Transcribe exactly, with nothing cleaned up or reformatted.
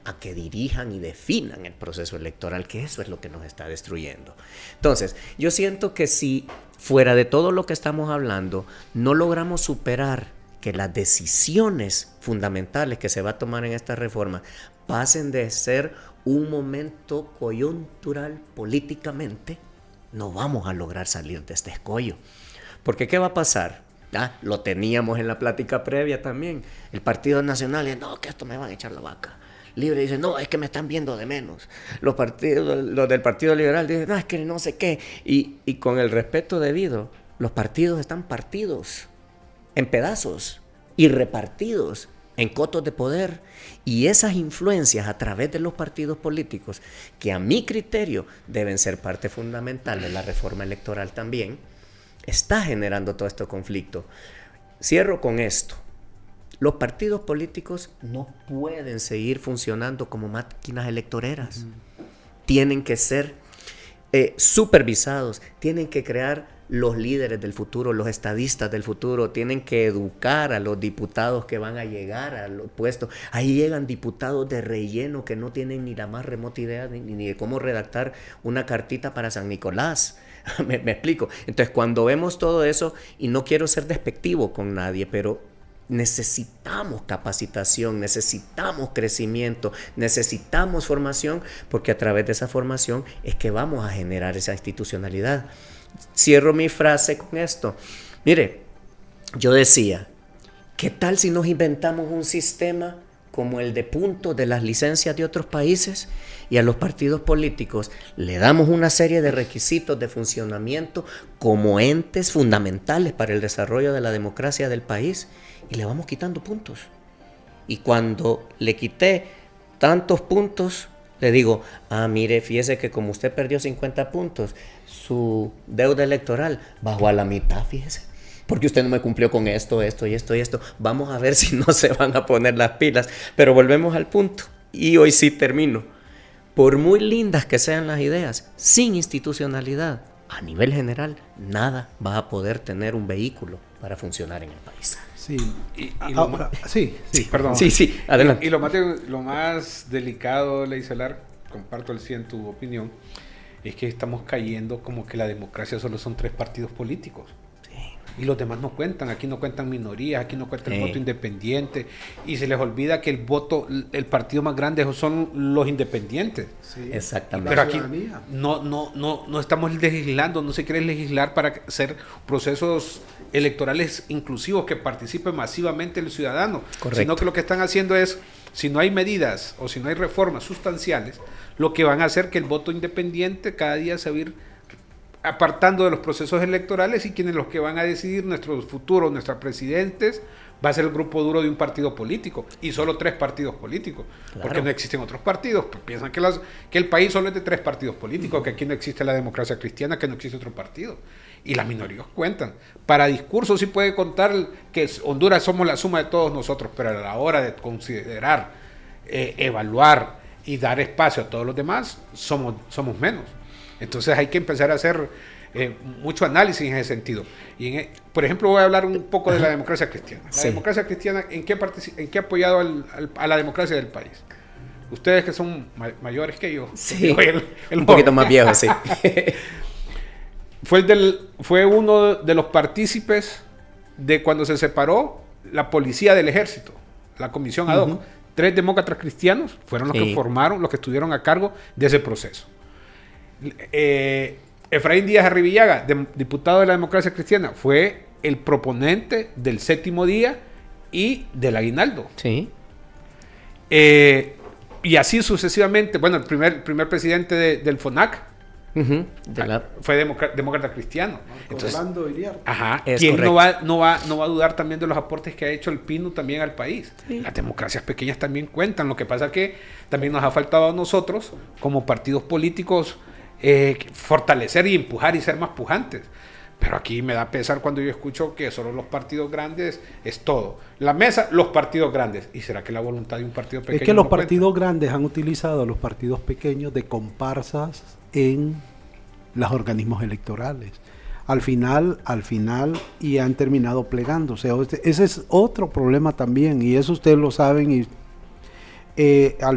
a que dirijan y definan el proceso electoral, que eso es lo que nos está destruyendo. Entonces, yo siento que si fuera de todo lo que estamos hablando, no logramos superar que las decisiones fundamentales que se va a tomar en esta reforma pasen de ser un momento coyuntural políticamente, no vamos a lograr salir de este escollo. Porque ¿qué va a pasar? Ah, lo teníamos en la plática previa también. El Partido Nacional dice, no, que esto me van a echar la vaca. Libre dice, no, es que me están viendo de menos. Los, partidos, los del Partido Liberal dicen, no, es que no sé qué. Y, y con el respeto debido, los partidos están partidos en pedazos y repartidos en cotos de poder. Y esas influencias a través de los partidos políticos, que a mi criterio deben ser parte fundamental de la reforma electoral también, está generando todo este conflicto. Cierro con esto. Los partidos políticos no pueden seguir funcionando como máquinas electoreras. Uh-huh. Tienen que ser eh, supervisados, tienen que crear los líderes del futuro, los estadistas del futuro, tienen que educar a los diputados que van a llegar a los puestos. Ahí llegan diputados de relleno que no tienen ni la más remota idea ni, ni de cómo redactar una cartita para San Nicolás. me, me explico. Entonces, cuando vemos todo eso, y no quiero ser despectivo con nadie, pero necesitamos capacitación, necesitamos crecimiento, necesitamos formación, porque a través de esa formación es que vamos a generar esa institucionalidad. Cierro mi frase con esto. Mire, yo decía, ¿qué tal si nos inventamos un sistema como el de puntos de las licencias de otros países y a los partidos políticos le damos una serie de requisitos de funcionamiento como entes fundamentales para el desarrollo de la democracia del país y le vamos quitando puntos? Y cuando le quité tantos puntos, le digo, ah, mire, fíjese que como usted perdió cincuenta puntos, su deuda electoral bajó a la mitad, fíjese. Porque usted no me cumplió con esto, esto y esto y esto. Vamos a ver si no se van a poner las pilas. Pero volvemos al punto. Y hoy sí termino. Por muy lindas que sean las ideas, sin institucionalidad, a nivel general, nada va a poder tener un vehículo para funcionar en el país. Sí, y, y lo Ahora, más, sí, sí, sí, perdón. Sí, sí, adelante. Y, y lo, más de, lo más delicado, Leiselar, comparto el sí en tu opinión, es que estamos cayendo como que la democracia solo son tres partidos políticos. Y los demás no cuentan, aquí no cuentan minorías, aquí no cuenta el sí. voto independiente, y se les olvida que el voto, el partido más grande son los independientes. Sí. Exactamente. Pero aquí no, no, no, no estamos legislando, no se quiere legislar para hacer procesos electorales inclusivos que participe masivamente el ciudadano. Correcto. Sino que lo que están haciendo es, si no hay medidas o si no hay reformas sustanciales, lo que van a hacer que el voto independiente cada día se va a ir apartando de los procesos electorales, y quienes los que van a decidir nuestro futuro, nuestros presidentes, va a ser el grupo duro de un partido político, y solo tres partidos políticos, claro. Porque no existen otros partidos, pues piensan que, las, que el país solo es de tres partidos políticos, que aquí no existe la democracia cristiana, que no existe otro partido, y las minorías cuentan. Para discursos sí puede contar que Honduras somos la suma de todos nosotros, pero a la hora de considerar, eh, evaluar y dar espacio a todos los demás, somos, somos menos. Entonces hay que empezar a hacer eh, mucho análisis en ese sentido. Y en, por ejemplo, voy a hablar un poco de la democracia cristiana. La sí. democracia cristiana, ¿en qué, en qué ha apoyado al, al, a la democracia del país? Ustedes que son ma mayores que yo. Sí, yo el, el un poquito más viejo, sí. fue, el del, fue uno de los partícipes de cuando se separó la policía del ejército, la comisión ad hoc. Uh-huh. Tres demócratas cristianos fueron los sí. que formaron, los que estuvieron a cargo de ese proceso. Eh, Efraín Díaz Arribillaga, de, diputado de la democracia cristiana, fue el proponente del séptimo día y del aguinaldo. Sí. Eh, y así sucesivamente. Bueno, el primer, primer presidente de, del FONAC uh-huh, de la... fue demócrata, demócrata cristiano. Entonces, ajá, ¿quién no va, no, va, no va a dudar también de los aportes que ha hecho el P I N U también al país? Sí. Las democracias pequeñas también cuentan. Lo que pasa es que también nos ha faltado a nosotros, como partidos políticos, Eh, fortalecer y empujar y ser más pujantes. Pero aquí me da pesar cuando yo escucho que solo los partidos grandes es todo. La mesa, los partidos grandes. ¿Y será que la voluntad de un partido pequeño? Es que los no partidos cuenta? grandes han utilizado a los partidos pequeños de comparsas en los organismos electorales. Al final, al final, y han terminado plegándose. Ese es otro problema también, y eso ustedes lo saben, y eh, al